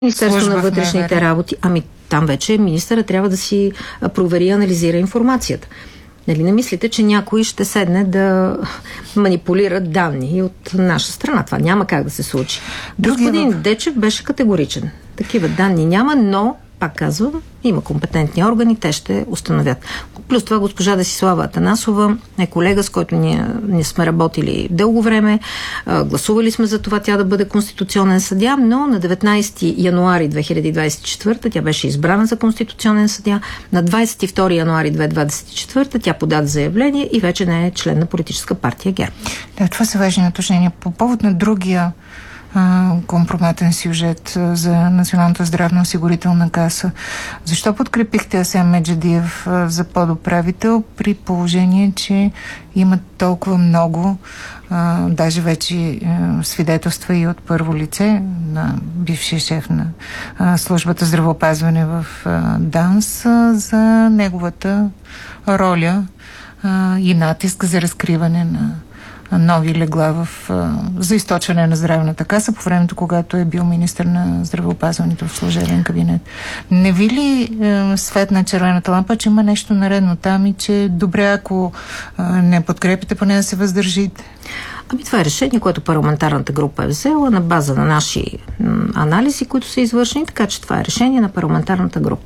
Министерство на вътрешните работи. Ами там вече министъра трябва да си провери и анализира информацията. Нали не мислите, че някой ще седне да манипулира данни от наша страна? Това няма как да се случи. Господин Дечев беше категоричен. Такива данни няма, но, пак казвам, има компетентни органи, те ще установят. Плюс това госпожа Десислава Атанасова е колега, с който ние сме работили дълго време. Гласували сме за това тя да бъде конституционен съдия, но на 19 януари 2024 тя беше избрана за конституционен съдия. На 22 януари 2024 тя подаде заявление и вече не е член на политическа партия ГЕРБ. Да, това са важни уточнения. По повод на другия компроматен сюжет за Националната здравноосигурителна каса. Защо подкрепихте Асен Меджидиев за подуправител при положение, че има толкова много, даже вече свидетелства и от първо лице на бившия шеф на службата здравеопазване в ДАНС за неговата роля и натиск за разкриване на нови легла за източване на здравната каса по времето, когато е бил министър на здравеопазването в служебен кабинет. Не ви ли светна червената лампа, че има нещо наредно там и че добре, ако не подкрепите, поне да се въздържите? Ами това е решение, което парламентарната група е взела на база на наши анализи, които са извършени, така че това е решение на парламентарната група.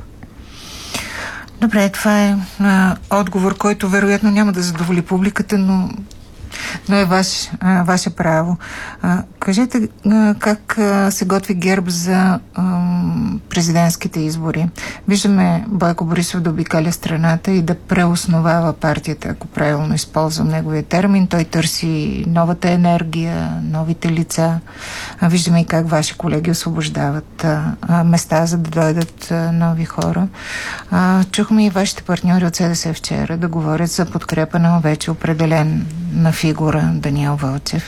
Добре, това е отговор, който вероятно няма да задоволи публиката, но е ваше право. Кажете как се готви ГЕРБ за президентските избори. Виждаме Бойко Борисов да обикаля страната и да преосновава партията, ако правилно използвам неговия термин. Той търси новата енергия, новите лица. Виждаме и как ваши колеги освобождават места, за да дойдат нови хора. Чухме и вашите партньори от СДС вчера да говорят за подкрепа на вече определен на фигура Даниел Вълчев.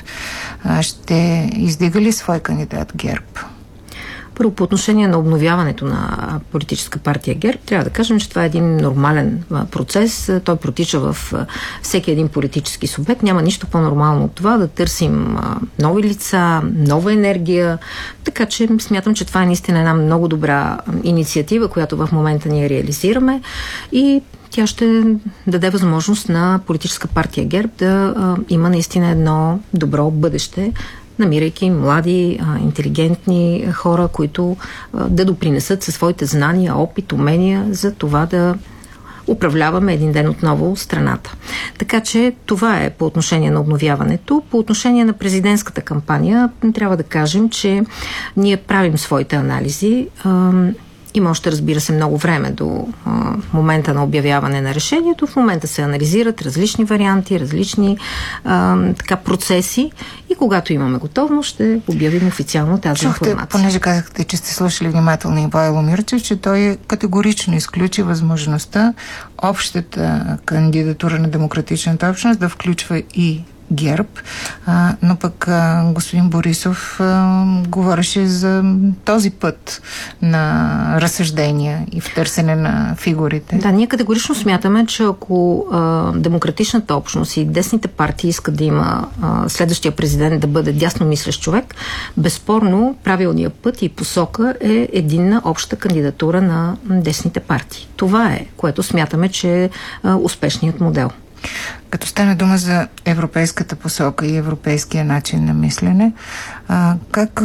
Ще издига ли свой кандидат ГЕРБ? Първо, по отношение на обновяването на политическа партия ГЕРБ, трябва да кажем, че това е един нормален процес. Той протича в всеки един политически субект. Няма нищо по-нормално от това да търсим нови лица, нова енергия. Така че смятам, че това е наистина една много добра инициатива, която в момента ние реализираме и тя ще даде възможност на политическа партия ГЕРБ да има наистина едно добро бъдеще, намирайки млади, интелигентни хора, които да допринесат със своите знания, опит, умения за това да управляваме един ден отново страната. Така че това е по отношение на обновяването. По отношение на президентската кампания трябва да кажем, че ние правим своите анализи. Има още, разбира се, много време до момента на обявяване на решението. В момента се анализират различни варианти, различни процеси и когато имаме готовност, ще обявим официално тази информация. Понеже казахте, че сте слушали внимателно Ивайло Мирчев, че той категорично изключи възможността общата кандидатура на демократичната общност да включва и ГЕРБ, но пък господин Борисов говореше за този път на разсъждения и в търсене на фигурите. Да, ние категорично смятаме, че ако демократичната общност и десните партии искат да има следващия президент да бъде дясно мислещ човек, безспорно правилният път и посока е единна обща кандидатура на десните партии. Това е, което смятаме, че е успешният модел. Като стане дума за европейската посока и европейския начин на мислене, как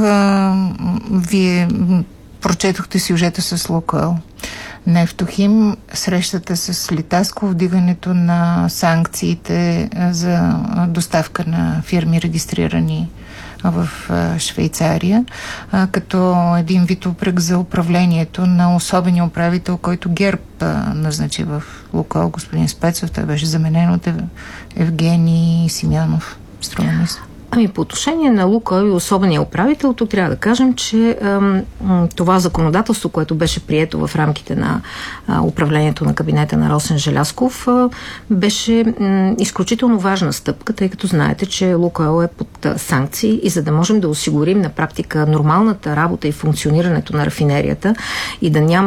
вие прочетохте сюжета с Лукойл, Нефтохим, срещата с Литаско, вдигането на санкциите за доставка на фирми, регистрирани в Швейцария, като един вид упрек за управлението на особения управител, който ГЕРБ назначи в Лукойл, господин Спецов. Той беше заменен от Евгений Симеонов. Струва ми се. Ами по отношение на Лукойл и особения управител, тук трябва да кажем, че това законодателство, което беше прието в рамките на управлението на кабинета на Росен Желязков, беше изключително важна стъпка, тъй като знаете, че Лукойл е под санкции и за да можем да осигурим на практика нормалната работа и функционирането на рафинерията и да няма